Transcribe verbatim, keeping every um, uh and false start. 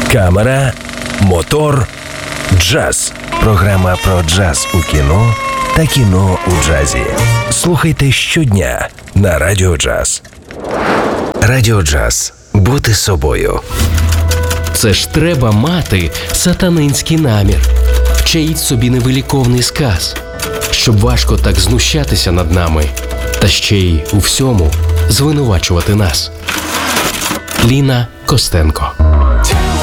Камера, мотор, джаз. Програма про джаз у кіно та кіно у джазі. Слухайте щодня на Радіо Джаз. Радіо Джаз. Бути собою. Це ж треба мати сатанинський намір. Вчаїть собі невиліковний сказ, щоб важко так знущатися над нами, та ще й у всьому звинувачувати нас. Ліна Костенко.